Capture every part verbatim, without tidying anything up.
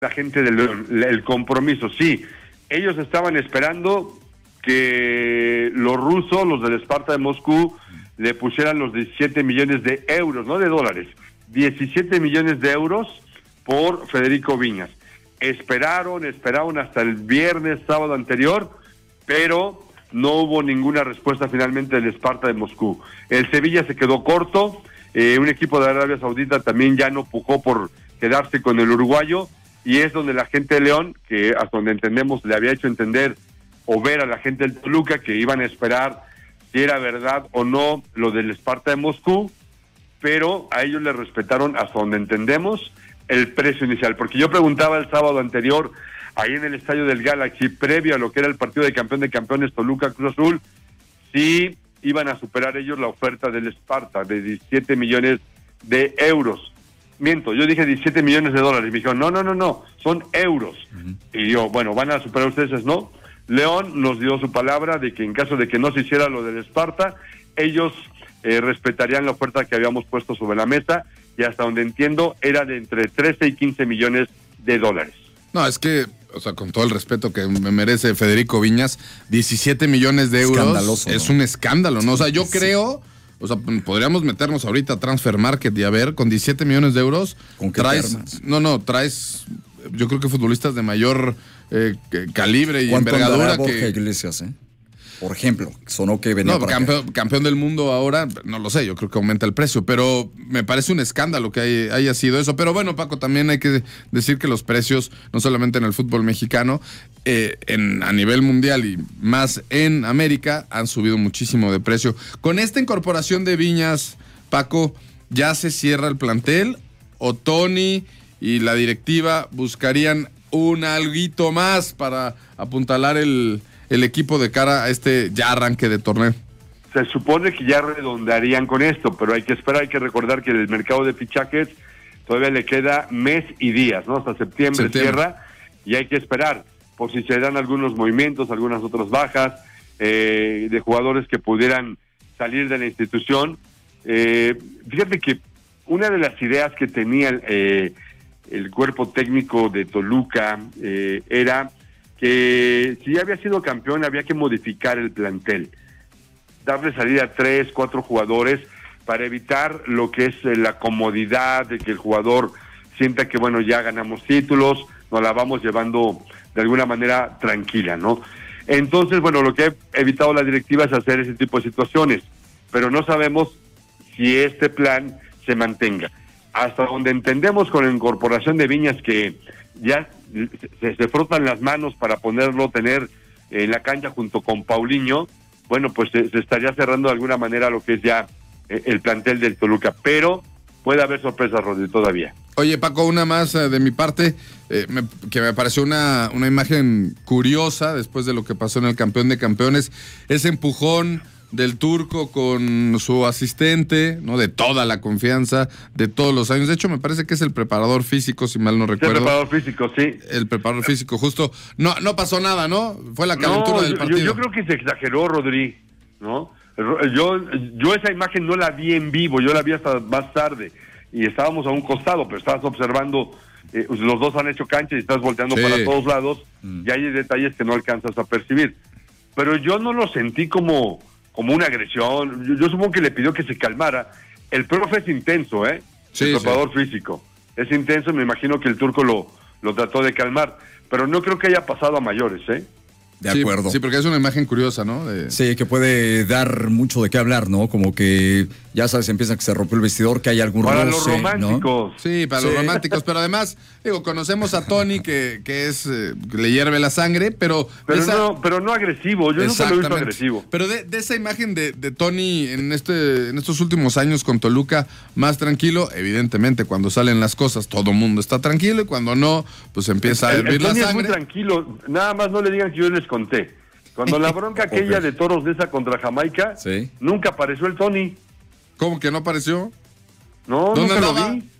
la gente del el compromiso. Sí, ellos estaban esperando que los rusos, los del Sparta de Moscú, le pusieran los diecisiete millones de euros, no de dólares, diecisiete millones de euros por Federico Viñas. Esperaron, esperaron hasta el viernes, sábado anterior, pero no hubo ninguna respuesta finalmente del Sparta de Moscú. El Sevilla se quedó corto, eh, un equipo de Arabia Saudita también ya no pujó por quedarse con el uruguayo, y es donde la gente de León, que hasta donde entendemos le había hecho entender o ver a la gente del Toluca que iban a esperar si era verdad o no lo del Sparta de Moscú, pero a ellos les respetaron, hasta donde entendemos, el precio inicial. Porque yo preguntaba el sábado anterior, ahí en el estadio del Galaxy, previo a lo que era el partido de campeón de campeones Toluca Cruz Azul, si iban a superar ellos la oferta del Sparta de diecisiete millones de euros. Miento, yo dije diecisiete millones de dólares, y me dijeron, no, no, no, no, son euros. Uh-huh. Y yo, bueno, ¿van a superar ustedes? No. León nos dio su palabra de que en caso de que no se hiciera lo del Sparta, ellos eh, respetarían la oferta que habíamos puesto sobre la mesa, y hasta donde entiendo era de entre trece y quince millones de dólares. No, es que, o sea, con todo el respeto que me merece Federico Viñas, diecisiete millones de euros Escandaloso, es ¿no? un escándalo, ¿no? O sea, yo Sí. creo, o sea, podríamos meternos ahorita a Transfer Market y a ver, con diecisiete millones de euros, ¿con qué traes, te armas? no, no, traes, yo creo que futbolistas de mayor eh, calibre y ¿Cuánto envergadura andará Borja que... Iglesias, eh? Por ejemplo, sonó que venía No, para campeón, acá. campeón del mundo ahora, no lo sé, yo creo que aumenta el precio, pero me parece un escándalo que hay- haya sido eso. Pero bueno, Paco, también hay que decir que los precios, no solamente en el fútbol mexicano, eh, en, a nivel mundial y más en América, han subido muchísimo de precio. Con esta incorporación de Viñas, Paco, ¿ya se cierra el plantel o Tony y la directiva buscarían un alguito más para apuntalar el... el equipo de cara a este ya arranque de torneo? Se supone que ya redondearían con esto, pero hay que esperar, hay que recordar que el mercado de fichajes todavía le queda mes y días, ¿no? Hasta septiembre, Septiembre. cierra, y hay que esperar por si se dan algunos movimientos, algunas otras bajas, eh, de jugadores que pudieran salir de la institución. Eh, fíjate que una de las ideas que tenía eh, el cuerpo técnico de Toluca eh, era que si ya había sido campeón había que modificar el plantel, darle salida a tres, cuatro jugadores para evitar lo que es eh, la comodidad de que el jugador sienta que bueno, ya ganamos títulos, nos la vamos llevando de alguna manera tranquila, ¿no? Entonces, bueno, lo que ha evitado la directiva es hacer ese tipo de situaciones, pero no sabemos si este plan se mantenga. Hasta donde entendemos con la incorporación de Viñas que ya se, se frotan las manos para poderlo tener en la cancha junto con Paulinho, bueno, pues se, se estaría cerrando de alguna manera lo que es ya eh, el plantel del Toluca, pero puede haber sorpresas, Rodri, todavía. Oye, Paco, una más eh, de mi parte, eh, me- que me pareció una, una imagen curiosa después de lo que pasó en el campeón de campeones, ese empujón del Turco con su asistente, ¿no? De toda la confianza, de todos los años. De hecho, me parece que es el preparador físico, si mal no Es el recuerdo. preparador físico, sí. El preparador físico, justo. No, no pasó nada, ¿no? Fue la calentura No, del yo, partido. yo, yo creo que se exageró, Rodri, ¿no? Yo, yo esa imagen no la vi en vivo, yo la vi hasta más tarde, y estábamos a un costado, pero estabas observando, eh, los dos han hecho cancha y estás volteando Sí. para todos lados, Mm. y hay detalles que no alcanzas a percibir. Pero yo no lo sentí como, como una agresión, yo, yo supongo que le pidió que se calmara. El profe es intenso, ¿eh? Sí, el sí. preparador físico. Es intenso, me imagino que el Turco lo, lo trató de calmar, pero no creo que haya pasado a mayores, ¿eh? De Sí, acuerdo. Sí, porque es una imagen curiosa, ¿no? De- Sí, que puede dar mucho de qué hablar, ¿no? Como que, ya sabes, empieza que se rompió el vestidor, que hay algún Para roce, los ¿no? románticos. Sí, para Sí. los románticos, pero además, digo, conocemos a Tony que, que es, eh, que le hierve la sangre, pero... Pero esa- no, pero no agresivo, yo nunca lo he visto Exactamente. agresivo. Pero de, de esa imagen de, de Tony en este en estos últimos años con Toluca, más tranquilo, evidentemente cuando salen las cosas todo el mundo está tranquilo y cuando no, pues empieza a El, el hervir la Tony es muy sangre. tranquilo, nada más no le digan que yo les conté. Cuando la bronca aquella Ok. de toros de esa contra Jamaica, Sí. nunca apareció el Tony. ¿Cómo que no apareció? No, ¿Dónde nunca andaba? lo vi.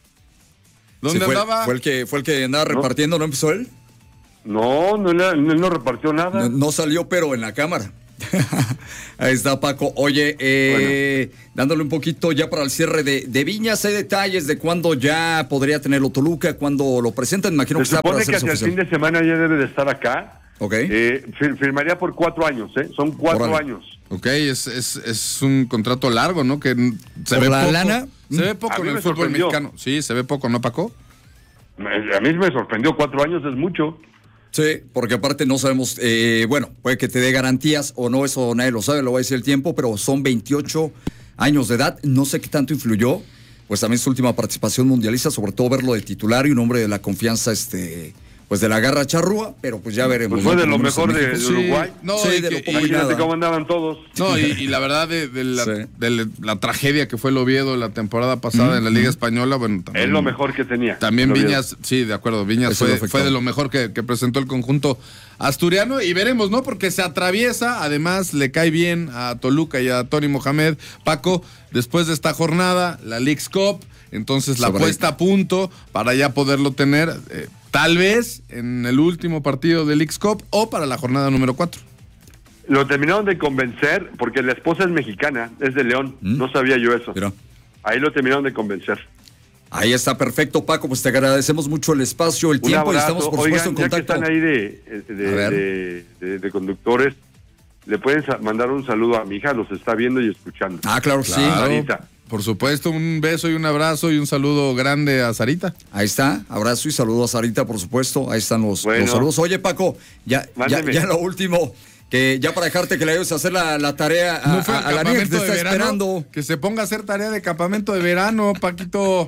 ¿Dónde Sí, fue, andaba? Fue el que, fue el que andaba No. repartiendo, ¿no empezó él? No, no, le- él no repartió nada. No, no salió, pero en la cámara. Ahí está, Paco. Oye, eh, bueno. dándole un poquito ya para el cierre de, de Viñas, hay detalles de cuándo ya podría tenerlo Toluca, cuándo lo presentan. Imagino Se que está para supone que hacia oficial. el fin de semana ya debe de estar acá. Ok. Eh, fir- firmaría por cuatro años, ¿eh? Son cuatro Órale. años. Ok, es, es, es un contrato largo, ¿no? Que se ¿Por ve la poco. lana? Se ve poco A mí en el me fútbol sorprendió. mexicano. Sí, se ve poco, ¿no, Paco? A mí me sorprendió, cuatro años es mucho. Sí, porque aparte no sabemos, eh, bueno, puede que te dé garantías o no, eso nadie lo sabe, lo va a decir el tiempo, pero son veintiocho años de edad, no sé qué tanto influyó, pues también su última participación mundialista, sobre todo verlo de titular y un hombre de la confianza, este, pues de la garra charrúa, pero pues ya veremos. Pues fue ¿no? de lo Por menos en mejor de, México. de Uruguay. Sí, no, Sí, y de que- lo poco y Imagínate nada. cómo andaban todos. No, y, y la verdad de, de la, Sí. de la- la tragedia que fue el Oviedo la temporada pasada en la Liga Española, bueno, también, Es lo mejor que tenía. también Lo vieron. Viñas, sí, de acuerdo, Viñas Eso lo fue, afectó. fue de lo mejor que, que presentó el conjunto asturiano y veremos, ¿no? Porque se atraviesa, además le cae bien a Toluca y a Tony Mohamed, Paco, después de esta jornada, la Leagues Cup, entonces la Sobre- puesta a punto para ya poderlo tener, eh, tal vez en el último partido de Leagues Cup o para la jornada número cuatro. Lo terminaron de convencer porque la esposa es mexicana, es de León. ¿Mm? No sabía yo eso. Mira. Ahí lo terminaron de convencer. Ahí está, perfecto, Paco, pues te agradecemos mucho el espacio, el Un tiempo y abrazo. estamos por Oigan, supuesto en ya que contacto. están ahí de, de, A ver. de, de- de conductores, le pueden sa- mandar un saludo a mi hija, los está viendo y escuchando. Ah, claro que sí. Claro, Sarita. por supuesto, un beso y un abrazo y un saludo grande a Sarita. Ahí está, abrazo y saludo a Sarita, por supuesto. Ahí están los, Bueno. los saludos. Oye, Paco, ya, ya, Mándeme. ya lo último, que ya para dejarte que le ayudes a hacer la, la tarea a, No fue a- al a la niña que te campamento está de verano. esperando. Que se ponga a hacer tarea de campamento de verano, Paquito.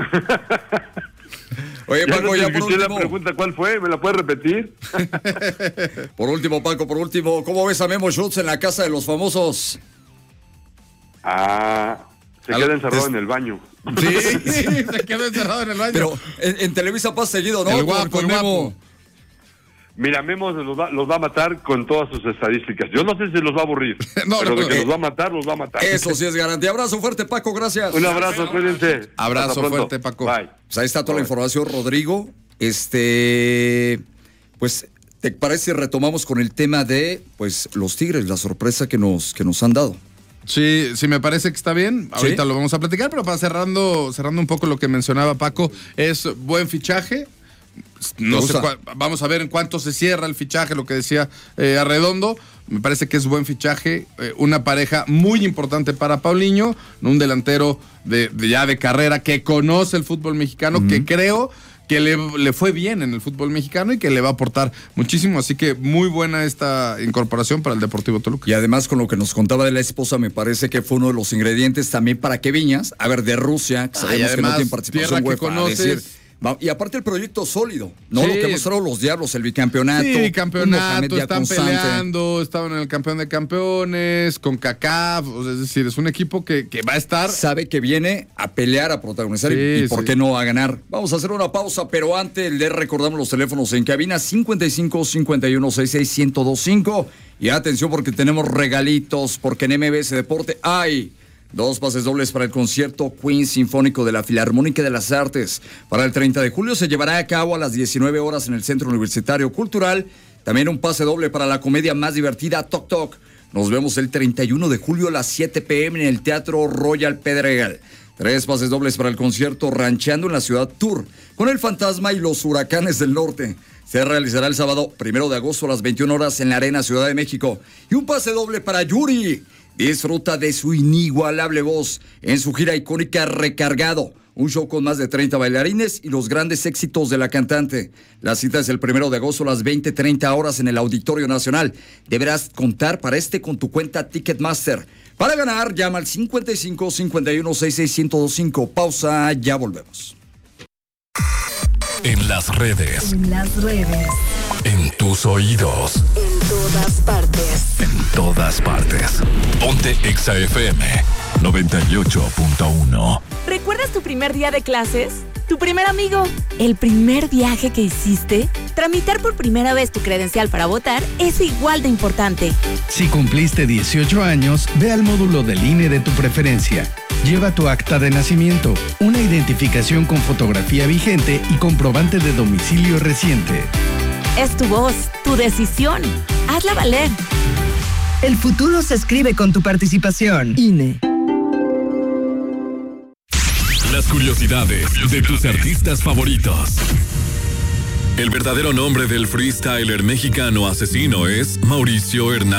Oye, Ya Paco, no te ya por escuché la último, pregunta, ¿cuál fue? ¿Me la puedes repetir? por último, Paco, por último, ¿cómo ves a Memo Schutz en la casa de los famosos? Ah, se A queda lo- encerrado es- en el baño. Sí, se quedó encerrado en el baño. Pero en, en Televisa pasa seguido, ¿no? El Con- guapo, con el Memo. guapo. Mira, Memo se los va, los va a matar con todas sus estadísticas. Yo no sé si los va a aburrir, No, pero no, de que eh, los va a matar, los va a matar. Eso sí es garantía. Abrazo fuerte, Paco, gracias. Un abrazo, cuídense. Abrazo Hasta pronto. fuerte, Paco. Bye. Pues ahí está toda la Bye. información, Rodrigo. Este, pues, ¿te parece si retomamos con el tema de, pues, los Tigres, la sorpresa que nos, que nos han dado? Sí, sí me parece que está bien. Ahorita ¿Sí? lo vamos a platicar, pero para cerrando, cerrando un poco lo que mencionaba Paco, es buen fichaje. No Me sé gusta. cua- vamos a ver en cuánto se cierra el fichaje, lo que decía eh, Arredondo. Me parece que es buen fichaje, eh, una pareja muy importante para Paulinho, un delantero de, de ya de carrera que conoce el fútbol mexicano, que creo que le, le fue bien en el fútbol mexicano y que le va a aportar muchísimo. Así que muy buena esta incorporación para el Deportivo Toluca. Y además, con lo que nos contaba de la esposa, me parece que fue uno de los ingredientes también para que Viñas, a ver, de Rusia, que Ah, sabemos y que no además, tiene participación tierra que UEFA, a conoces. decir, va- y aparte el proyecto sólido, ¿no? Sí. Lo que mostraron los Diablos, el bicampeonato. Sí, un Mohamed campeonato, ya están constante. peleando, estaban en el campeón de campeones, con CACAF, o sea, es decir, es un equipo que, que va a estar. Sabe que viene a pelear, a protagonizar y- Sí, y, por sí. qué no a ganar. Vamos a hacer una pausa, pero antes le recordamos los teléfonos en cabina cincuenta y cinco, cincuenta y uno, sesenta y seis, ciento veinticinco. Y atención porque tenemos regalitos, porque en M B S Deporte hay dos pases dobles para el concierto Queen Sinfónico de la Filarmónica de las Artes. Para el treinta de julio se llevará a cabo a las diecinueve horas en el Centro Universitario Cultural. También un pase doble para la comedia más divertida, Toc Toc. Nos vemos el treinta y uno de julio a las siete pm en el Teatro Royal Pedregal. Tres pases dobles para el concierto Rancheando en la Ciudad Tour, con el Fantasma y los Huracanes del Norte. Se realizará el sábado primero de agosto a las veintiuna horas en la Arena Ciudad de México. Y un pase doble para Yuri. Disfruta de su inigualable voz en su gira icónica Recargado. Un show con más de treinta bailarines y los grandes éxitos de la cantante. La cita es el primero de agosto a las veinte treinta horas en el Auditorio Nacional. Deberás contar para este con tu cuenta Ticketmaster. Para ganar, llama al cincuenta y cinco, cincuenta y uno, sesenta y seis, ciento veinticinco. Pausa, ya volvemos. En las redes, En las redes. en tus oídos, En todas partes. en todas partes. Ponte Exa F M noventa y ocho punto uno. ¿Recuerdas tu primer día de clases? ¿Tu primer amigo? ¿El primer viaje que hiciste? Tramitar por primera vez tu credencial para votar es igual de importante. Si cumpliste dieciocho años, ve al módulo del I N E de tu preferencia. Lleva tu acta de nacimiento, una identificación con fotografía vigente y comprobante de domicilio reciente. Es tu voz, tu decisión. Hazla valer. El futuro se escribe con tu participación. I N E. Las curiosidades de tus artistas favoritos. El verdadero nombre del freestyler mexicano asesino es Mauricio Hernández.